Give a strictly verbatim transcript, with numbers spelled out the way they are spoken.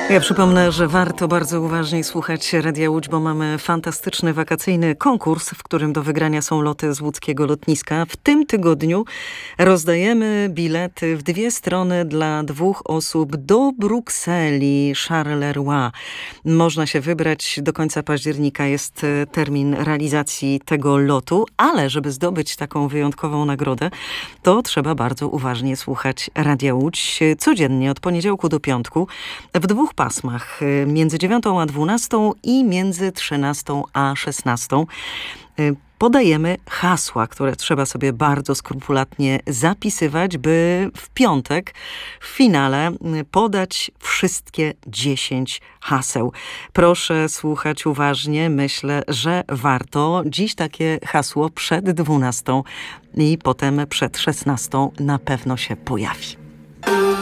Ja przypomnę, że warto bardzo uważnie słuchać Radia Łódź, bo mamy fantastyczny wakacyjny konkurs, w którym do wygrania są loty z łódzkiego lotniska. W tym tygodniu rozdajemy bilety w dwie strony dla dwóch osób do Brukseli Charleroi. Można się wybrać, do końca października jest termin realizacji tego lotu, ale żeby zdobyć taką wyjątkową nagrodę, to trzeba bardzo uważnie słuchać Radia Łódź codziennie od poniedziałku do piątku w dwóch pasmach, między dziewiątą a dwunastą i między trzynastą a szesnastą. Podajemy hasła, które trzeba sobie bardzo skrupulatnie zapisywać, by w piątek w finale podać wszystkie dziesięć haseł. Proszę słuchać uważnie. Myślę, że warto. Dziś takie hasło przed dwunastą i potem przed szesnastą na pewno się pojawi.